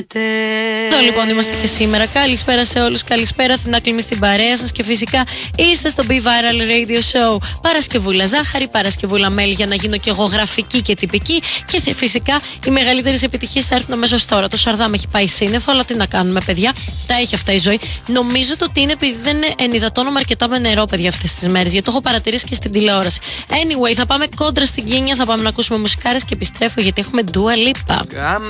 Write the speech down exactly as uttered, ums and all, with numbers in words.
Εδώ λοιπόν είμαστε και σήμερα. Καλησπέρα σε όλους, καλησπέρα Αθηνάκλημη στην παρέα σας και φυσικά είστε στο Be Viral Radio Show. Παρασκευούλα ζάχαρη, Παρασκευούλα μέλι για να γίνω και εγώ γραφική και τυπική. Και φυσικά οι μεγαλύτερες επιτυχίες θα έρθουν αμέσως τώρα. Το Σαρδάμ έχει πάει σύννεφο, αλλά τι να κάνουμε, παιδιά. Τα έχει αυτά η ζωή. Νομίζω το ότι είναι επειδή δεν ενυδατώνουμε αρκετά με νερό, παιδιά, αυτές τις μέρες. Γιατί το έχω παρατηρήσει και στην τηλεόραση. Anyway, θα πάμε κόντρα στην Κίνια, θα πάμε να ακούσουμε μουσικάρες και επιστρέφω γιατί έχουμε Dua Lipa.